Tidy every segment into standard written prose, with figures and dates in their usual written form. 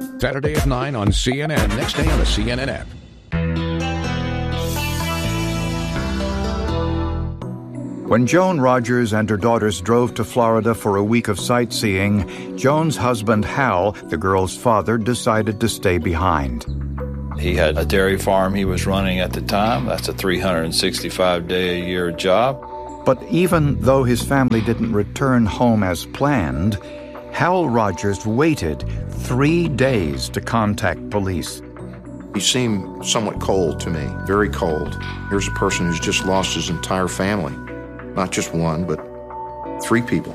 Saturday at 9 on CNN, next day on the CNN app. When Joan Rogers and her daughters drove to Florida for a week of sightseeing, Joan's husband, Hal, the girl's father, decided to stay behind. He had a dairy farm he was running at the time. That's a 365-day-a-year job. But even though his family didn't return home as planned, Hal Rogers waited 3 days to contact police. He seemed somewhat cold to me, very cold. Here's a person who's just lost his entire family. Not just one, but 3 people.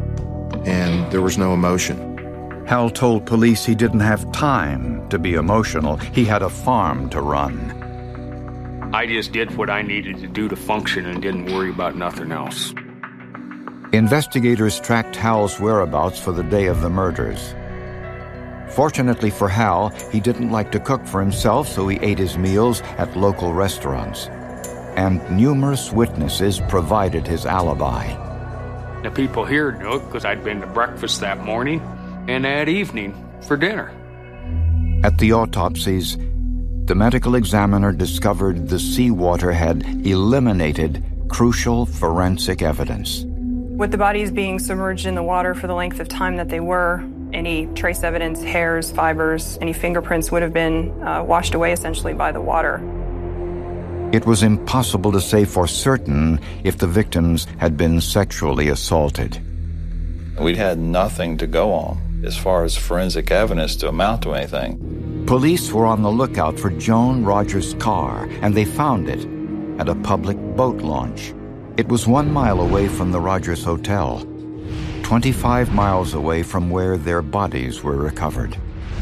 And there was no emotion. Hal told police he didn't have time to be emotional. He had a farm to run. I just did what I needed to do to function and didn't worry about nothing else. Investigators tracked Hal's whereabouts for the day of the murders. Fortunately for Hal, he didn't like to cook for himself, so he ate his meals at local restaurants. And numerous witnesses provided his alibi. The people here knew it because I'd been to breakfast that morning and that evening for dinner. At the autopsies, the medical examiner discovered the seawater had eliminated crucial forensic evidence. With the bodies being submerged in the water for the length of time that they were, any trace evidence, hairs, fibers, any fingerprints would have been washed away essentially by the water. It was impossible to say for certain if the victims had been sexually assaulted. We had nothing to go on as far as forensic evidence to amount to anything. Police were on the lookout for Joan Rogers' car, and they found it at a public boat launch. It was 1 mile away from the Rogers Hotel, 25 miles away from where their bodies were recovered.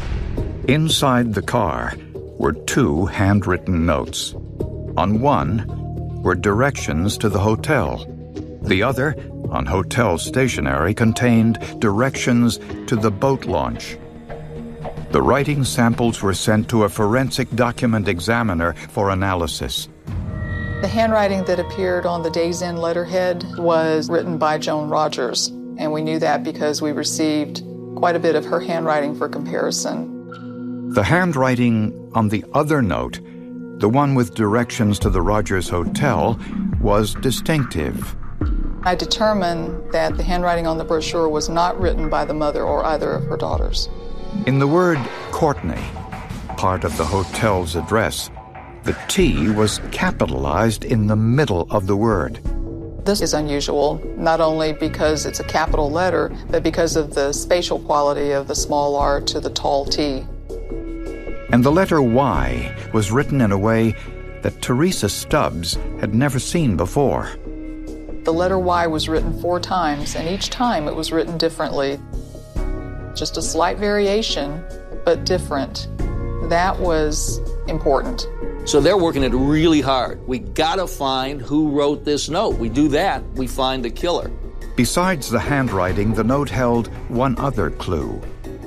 Inside the car were 2 handwritten notes. On one were directions to the hotel. The other, on hotel stationery, contained directions to the boat launch. The writing samples were sent to a forensic document examiner for analysis. The handwriting that appeared on the Days Inn letterhead was written by Joan Rogers, and we knew that because we received quite a bit of her handwriting for comparison. The handwriting on the other note, the one with directions to the Rogers Hotel, was distinctive. I determined that the handwriting on the brochure was not written by the mother or either of her daughters. In the word Courtney, part of the hotel's address, the T was capitalized in the middle of the word. This is unusual, not only because it's a capital letter, but because of the spatial quality of the small r to the tall T. And the letter Y was written in a way that Teresa Stubbs had never seen before. The letter Y was written 4 times, and each time it was written differently. Just a slight variation, but different. That was important. So they're working it really hard. We gotta find who wrote this note. We do that, we find the killer. Besides the handwriting, the note held one other clue.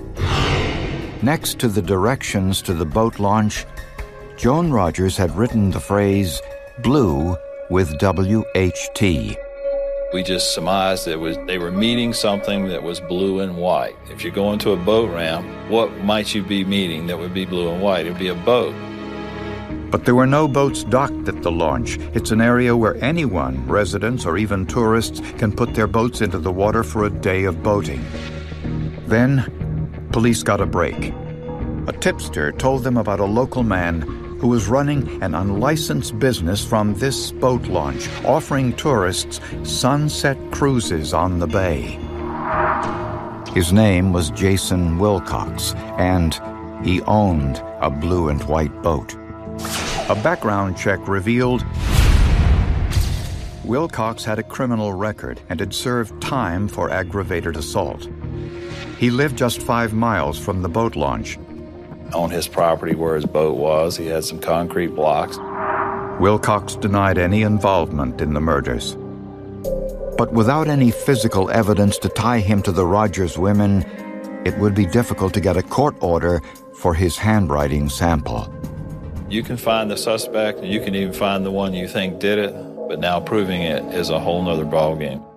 Next to the directions to the boat launch, Joan Rogers had written the phrase, blue with WHT. We just surmised they were meeting something that was blue and white. If you're going to a boat ramp, what might you be meeting that would be blue and white? It would be a boat. But there were no boats docked at the launch. It's an area where anyone, residents or even tourists, can put their boats into the water for a day of boating. Then, police got a break. A tipster told them about a local man who was running an unlicensed business from this boat launch, offering tourists sunset cruises on the bay. His name was Jason Wilcox, and he owned a blue and white boat. A background check revealed Wilcox had a criminal record and had served time for aggravated assault. He lived just 5 miles from the boat launch. On his property where his boat was, he had some concrete blocks. Wilcox denied any involvement in the murders. But without any physical evidence to tie him to the Rogers women, it would be difficult to get a court order for his handwriting sample. You can find the suspect, and you can even find the one you think did it, but now proving it is a whole nother ballgame.